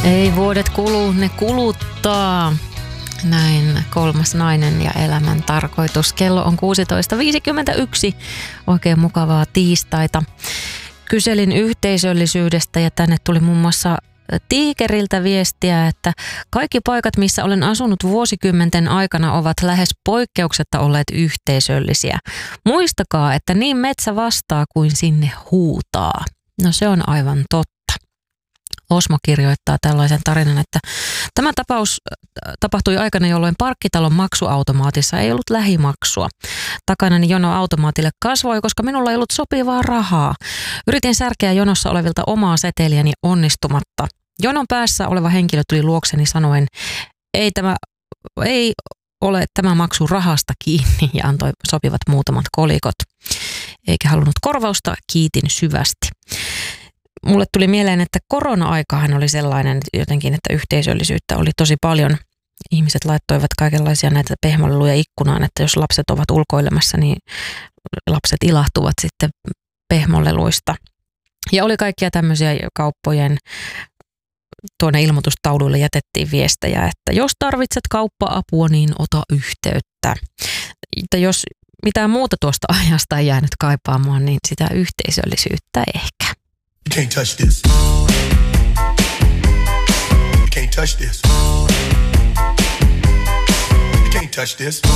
Ei vuodet kulu, ne kuluttaa. Näin kolmas nainen ja elämän tarkoitus. Kello on 16.51. Oikein mukavaa tiistaita. Kyselin yhteisöllisyydestä ja tänne tuli muun muassa Tiikeriltä viestiä, että kaikki paikat, missä olen asunut vuosikymmenten aikana, ovat lähes poikkeuksetta olleet yhteisöllisiä. Muistakaa, että niin metsä vastaa kuin sinne huutaa. No se on aivan totta. Osmo kirjoittaa tällaisen tarinan, että tämä tapaus tapahtui aikana, jolloin parkkitalon maksuautomaatissa ei ollut lähimaksua. Takanani jono automaatille kasvoi, koska minulla ei ollut sopivaa rahaa. Yritin särkeä jonossa olevilta omaa seteliäni onnistumatta. Jonon päässä oleva henkilö tuli luokseni sanoen, ei ole tämä maksu rahasta kiinni, ja antoi sopivat muutamat kolikot. Eikä halunnut korvausta, kiitin syvästi. Mulle tuli mieleen, että korona-aikahan oli sellainen jotenkin, että yhteisöllisyyttä oli tosi paljon. Ihmiset laittoivat kaikenlaisia näitä pehmoleluja ikkunaan, että jos lapset ovat ulkoilemassa, niin lapset ilahtuvat sitten pehmoleluista. Ja oli kaikkia tämmöisiä kauppojen, tuonne ilmoitustauluille jätettiin viestejä, että jos tarvitset kauppa-apua, niin ota yhteyttä. Että jos mitään muuta tuosta ajasta ei jäänyt kaipaamaan, niin sitä yhteisöllisyyttä ehkä. You can't touch this. You can't touch this. You can't touch this.